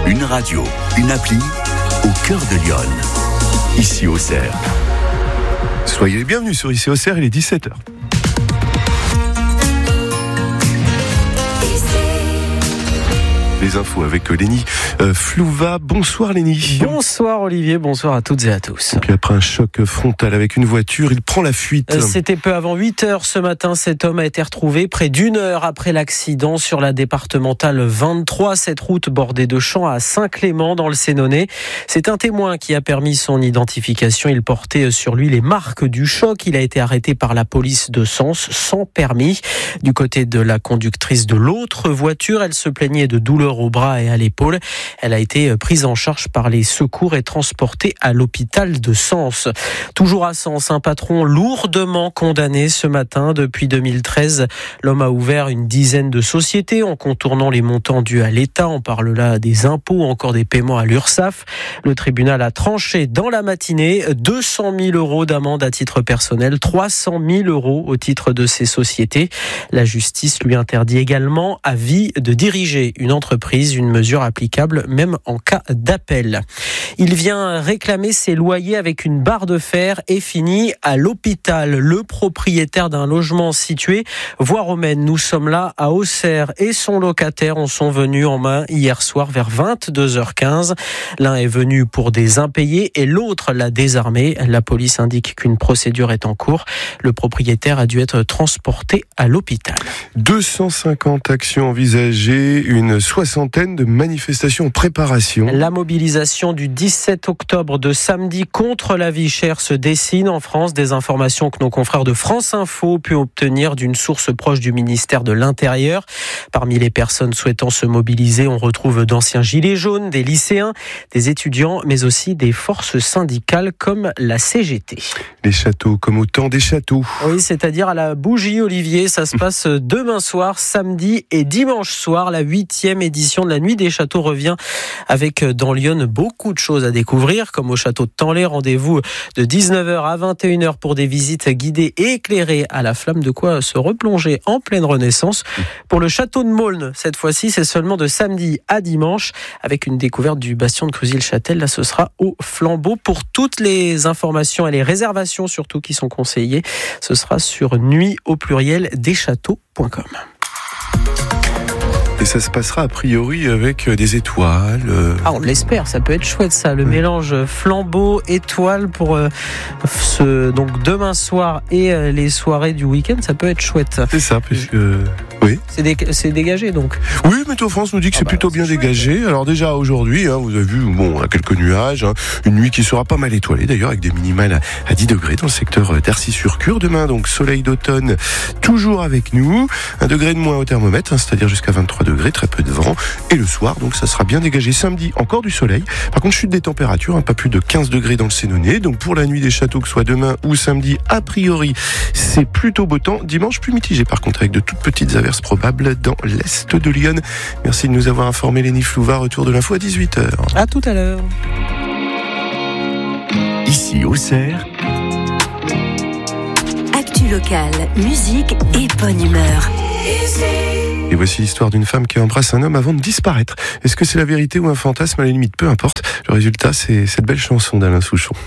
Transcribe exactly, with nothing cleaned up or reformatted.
Une radio, une appli, au cœur de Lyon. Ici Auxerre. Soyez les bienvenus sur Ici Auxerre, il est dix-sept heures. Les infos avec Lénie euh, Flouva. Bonsoir Lénie. Bonsoir Olivier, bonsoir à toutes et à tous. Et puis après un choc frontal avec une voiture, il prend la fuite. C'était peu avant huit heures ce matin. Cet homme a été retrouvé près d'une heure après l'accident sur la départementale vingt-trois. Cette route bordée de champs à Saint-Clément dans le Sénonais. C'est un témoin qui a permis son identification. Il portait sur lui les marques du choc. Il a été arrêté par la police de Sens sans permis. Du côté de la conductrice de l'autre voiture, elle se plaignait de douleurs au bras et à l'épaule. Elle a été prise en charge par les secours et transportée à l'hôpital de Sens. Toujours à Sens, un patron lourdement condamné ce matin. Depuis deux mille treize, l'homme a ouvert une dizaine de sociétés en contournant les montants dus à l'État. On parle là des impôts, encore des paiements à l'URSSAF. Le tribunal a tranché dans la matinée deux cent mille euros d'amende à titre personnel, trois cent mille euros au titre de ces sociétés. La justice lui interdit également à vie de diriger une entreprise. Une mesure applicable même en cas d'appel. Il vient réclamer ses loyers avec une barre de fer et finit à l'hôpital. Le propriétaire d'un logement situé voie romaine. Nous sommes là à Auxerre et son locataire en sont venus en main hier soir vers vingt-deux heures quinze. L'un est venu pour des impayés et l'autre l'a désarmé. La police indique qu'une procédure est en cours. Le propriétaire a dû être transporté à l'hôpital. deux cent cinquante actions envisagées, une soixantaine de manifestations en préparation. La mobilisation du dix-sept octobre de samedi contre la vie chère se dessine en France. Des informations que nos confrères de France Info ont pu obtenir d'une source proche du ministère de l'Intérieur. Parmi les personnes souhaitant se mobiliser, on retrouve d'anciens gilets jaunes, des lycéens, des étudiants, mais aussi des forces syndicales comme la C G T. Les châteaux comme au temps des châteaux. Oui, c'est-à-dire à la bougie, Olivier. Ça se passe demain soir, samedi et dimanche soir. La huitième édition de la Nuit des Châteaux revient avec dans Lyon beaucoup de choses à découvrir, comme au château de Tanlay. Rendez-vous de dix-neuf heures à vingt et une heures pour des visites guidées et éclairées à la flamme, de quoi se replonger en pleine Renaissance. Pour le château de Maulne, cette fois-ci, c'est seulement de samedi à dimanche, avec une découverte du bastion de Cruzy-le-Châtel. Là, ce sera au flambeau. Pour toutes les informations et les réservations surtout qui sont conseillées, ce sera sur nuit au pluriel des châteaux point com. Et ça se passera a priori avec des étoiles. Euh... Ah, on l'espère, ça peut être chouette ça, le ouais. mélange flambeau, étoile pour euh, ce donc demain soir et euh, les soirées du week-end, ça peut être chouette. C'est ça, puisque oui. C'est, dé... c'est dégagé donc. Oui, Météo France nous dit que ah c'est bah, plutôt bien chouette, dégagé. Ouais. Alors déjà aujourd'hui, hein, vous avez vu, bon, on a quelques nuages, hein, une nuit qui sera pas mal étoilée d'ailleurs, avec des minimales à, à dix degrés dans le secteur d'Arcy-sur-Cure. Demain donc soleil d'automne toujours avec nous, un degré de moins au thermomètre, hein, c'est-à-dire jusqu'à vingt-trois degrés, très peu de vent, et le soir donc ça sera bien dégagé. Samedi encore du soleil, par contre chute des températures, hein, pas plus de quinze degrés dans le Sénonais. Donc pour la nuit des châteaux, que ce soit demain ou samedi, a priori c'est plutôt beau temps. Dimanche plus mitigé par contre, avec de toutes petites averses probables dans l'est de Lyon. Merci de nous avoir informé Lénie Flouva. Retour de l'info à dix-huit heures. À tout à l'heure. Ici Auxerre, actu locale, musique et bonne humeur. Et voici l'histoire d'une femme qui embrasse un homme avant de disparaître. Est-ce que c'est la vérité ou un fantasme? À la limite, peu importe. Le résultat, c'est cette belle chanson d'Alain Souchon.